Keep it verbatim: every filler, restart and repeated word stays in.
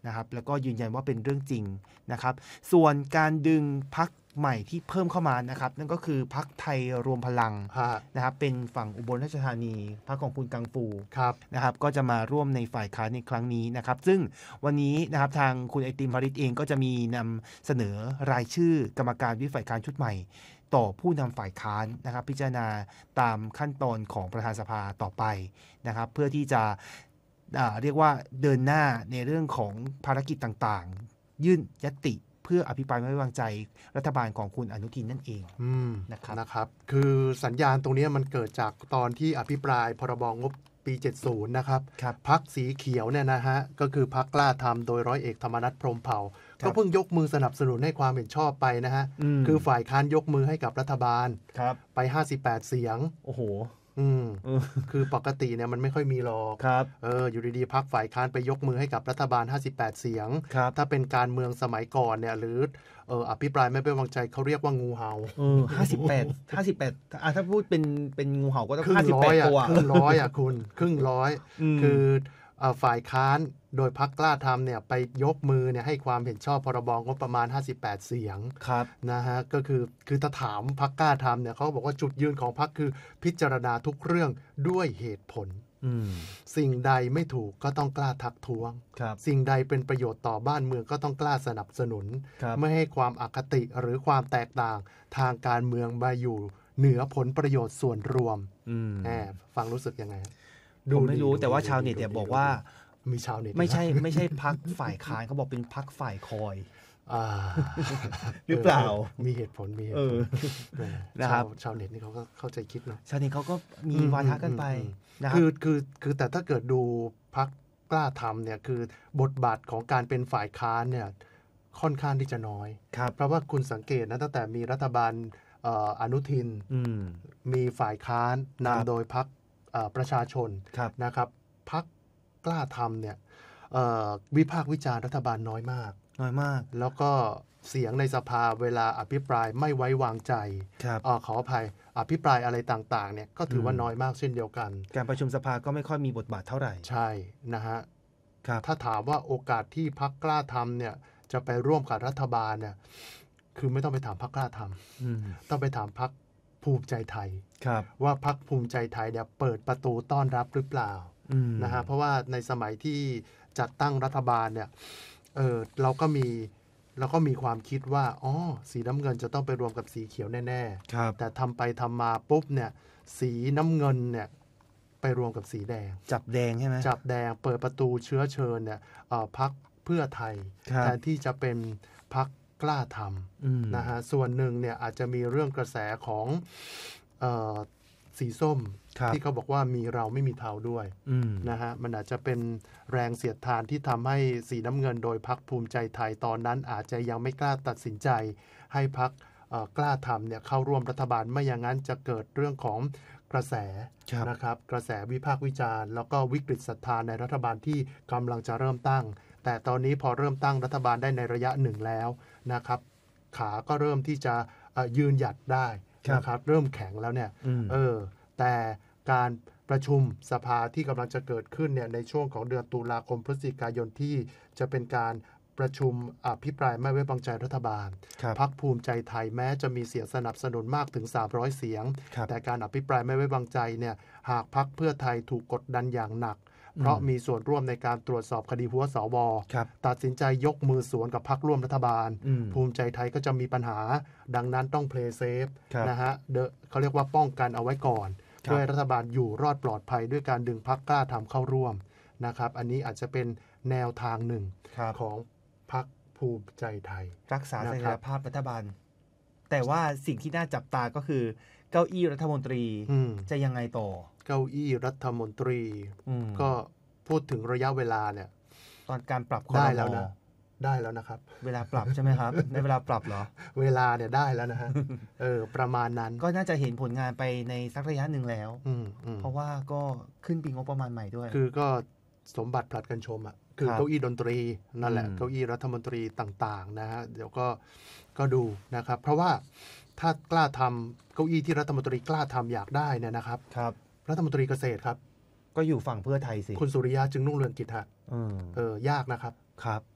นะครับแล้วก็ยืนยันว่าเป็นเรื่องจริงนะครับส่วนการดึงพรรคใหม่ที่เพิ่มเข้ามานะครับนั่นก็คือพรรคไทยรวมพลังนะครับเป็นฝั่งอุบลราชธานีพรรคของคุณกังฟูนะครับก็จะมาร่วมในฝ่ายค้านในครั้งนี้นะครับซึ่งวันนี้นะครับทางคุณไอติมพาริตเองก็จะมีนำเสนอรายชื่อกรรมการวิปฝ่ายค้านชุดใหม่ต่อผู้นำฝ่ายค้านนะครับพิจารณาตามขั้นตอนของประธานสภาต่อไปนะครับเพื่อที่จะเรียกว่าเดินหน้าในเรื่องของภารกิจต่างๆยื่นญัตติเพื่ออภิปรายไม่ไว้วางใจรัฐบาลของคุณอนุทินนั่นเองนะครับนะครับคือสัญญาณตรงนี้มันเกิดจากตอนที่อภิปรายพรบงบปีเจ็ดสิบนะครับพรรคสีเขียวเนี่ยนะฮะก็คือพรรคกล้าทำโดยร้อยเอกธรรมนัสพรหมเผ่าก็เพิ่งยกมือสนับสนุนให้ความเห็นชอบไปนะฮะคือฝ่ายค้านยกมือให้กับรัฐบาลไปห้าสิบแปดเสียงโอ้โหอืมคือปกติเนี่ยมันไม่ค่อยมีหรอกเอออยู่ดีๆพรรคฝ่ายค้านไปยกมือให้กับรัฐบาลห้าสิบแปดเสียงถ้าเป็นการเมืองสมัยก่อนเนี่ยหรือเอออภิปรายไม่ไว้วางใจเขาเรียกว่างูเห่าเออห้าสิบแปด ห้าสิบแปดอ่ะถ้าพูดเป็นเป็นงูเห่าก็ต้องห้าสิบแปดตัวครึ่งร้อยอ่ะคุณครึ่งร้อยคือฝ่ายค้านโดยพรรคกล้าทำเนี่ยไปยกมือเนี่ยให้ความเห็นชอบพรบงบประมาณห้าสิบแปดเสียงนะฮะก็คือคือถ้าถามพรรคกล้าทำเนี่ยเขาบอกว่าจุดยืนของพรรคคือพิจารณาทุกเรื่องด้วยเหตุผลสิ่งใดไม่ถูกก็ต้องกล้าทักท้วงสิ่งใดเป็นประโยชน์ต่อบ้านเมืองก็ต้องกล้าสนับสนุนไม่ให้ความอคติหรือความแตกต่างทางการเมืองมาอยู่เหนือผลประโยชน์ส่วนรวมแอบฟังรู้สึกยังไงผมไม่รู้แต่ว่าชาวเน็ตเนี่ยบอกว่ามีชาวเน็ตไม่ใช่ไม่ใช่พรรคฝ่ายค้านเขาบอกเป็นพรรคฝ่ายคอยหรือเปล่ามีเหตุผลมีเหตุผลนะครับชาวเน็ตนี่เขาก็เข้าใจคิดเนาะชาวเน็ตเขาก็มีวาทะกันไปคือคือคือแต่ถ้าเกิดดูพรรคกล้าทำเนี่ยคือบทบาทของการเป็นฝ่ายค้านเนี่ยค่อนข้างที่จะน้อยเพราะว่าคุณสังเกตนะตั้งแต่มีรัฐบาลอนุทินมีฝ่ายค้านนำโดยพรรคประชาชนนะครับพรรคกล้าทำเนี่ยวิพากษ์วิจารณ์รัฐบาลน้อยมากน้อยมากแล้วก็เสียงในสภาเวลาอภิปรายไม่ไว้วางใจอขออภัยอภิปรายอะไรต่างๆเนี่ยก็ถือว่าน้อยมากเช่นเดียวกันการประชุมสภาก็ไม่ค่อยมีบทบาทเท่าไหร่ใช่นะฮะถ้าถามว่าโอกาสที่พรรคกล้าทำเนี่ยจะไปร่วมกับรัฐบาลเนี่ยคือไม่ต้องไปถามพรรคกล้าทำต้องไปถามพรรคภูมิใจไทยว่าพรรคภูมิใจไทยเนี่ยเปิดประตูต้อนรับหรือเปล่านะฮะเพราะว่าในสมัยที่จัดตั้งรัฐบาลเนี่ยเออเราก็มีเราก็มีความคิดว่าอ๋อสีน้ำเงินจะต้องไปรวมกับสีเขียวแน่ๆแต่ทำไปทำมาปุ๊บเนี่ยสีน้ำเงินเนี่ยไปรวมกับสีแดงจับแดงใช่ไหมจับแดงเปิดประตูเชื้อเชิญเนี่ยพรรคเพื่อไทยแทนที่จะเป็นพรรคกล้าทำนะฮะส่วนหนึ่งเนี่ยอาจจะมีเรื่องกระแสของเอ่อสีส้มที่เขาบอกว่ามีเราไม่มีเทาด้วยนะฮะมันอาจจะเป็นแรงเสียดทานที่ทำให้สีน้ำเงินโดยพรรคภูมิใจไทยตอนนั้นอาจจะยังไม่กล้าตัดสินใจให้พรรคกล้าทำเนี่ยเข้าร่วมรัฐบาลไม่อย่างนั้นจะเกิดเรื่องของกระแสนะครับกระแสวิพากษ์วิจารณ์แล้วก็วิกฤตศรัทธาในรัฐบาลที่กำลังจะเริ่มตั้งแต่ตอนนี้พอเริ่มตั้งรัฐบาลได้ในระยะหนึ่งแล้วนะครับขาก็เริ่มที่จะยืนหยัดได้นะครับเริ่มแข็งแล้วเนี่ยเออแต่การประชุมสภาที่กำลังจะเกิดขึ้นเนี่ยในช่วงของเดือนตุลาคมพฤศจิกายนที่จะเป็นการประชุมอภิปรายไม่ไว้วางใจรัฐบาลพรรคภูมิใจไทยแม้จะมีเสียงสนับสนุนมากถึงสามร้อยเสียงแต่การอภิปรายไม่ไว้วางใจเนี่ยหากพรรคเพื่อไทยถูกกดดันอย่างหนักเพราะมีส่วนร่วมในการตรวจสอบคดีหัวสวตัดสินใจยกมือสวนกับพรรคร่วมรัฐบาลภูมิใจไทยก็จะมีปัญหาดังนั้นต้องเพลย์เซฟนะฮะเดอะเขาเรียกว่าป้องกันเอาไว้ก่อนเพื่อให้รัฐบาลอยู่รอดปลอดภัยด้วยการดึงพรรคกล้าทำเข้าร่วมนะครับอันนี้อาจจะเป็นแนวทางหนึ่งของพรรคภูมิใจไทยรักษาเสถียรภาพรัฐบาลแต่ว่าสิ่งที่น่าจับตาก็คือเก้าอี้รัฐมนตรีจะยังไงต่อเก้าอี้รัฐมนตรีก็พูดถึงระยะเวลาเนี่ยตอนการปรับได้แล้วนะได้แล้วนะครับเวลาปรับใช่ไหมครับในเวลาปรับเหรอเวลาเนี่ยได้แล้วนะฮะเออประมาณนั้นก็น่าจะเห็นผลงานไปในสักระยะหนึ่งแล้วเพราะว่าก็ขึ้นปีงบประมาณใหม่ด้วยคือก็สมบัติผลัดกันชมอ่ะคือเก้าอี้ดนตรีนั่นแหละเก้าอี้รัฐมนตรีต่างๆนะฮะเดี๋ยวก็ก็ดูนะครับเพราะว่าถ้ากล้าทำเก้าอี้ที่รัฐมนตรีกล้าทำอยากได้เนี่ยนะครับครับรัฐมนตรีเกษตรครับก็อยู่ฝั่งเพื่อไทยสิคุณสุริยะจึงรุ่งเรืองกิจฮะเออยากนะครับครับ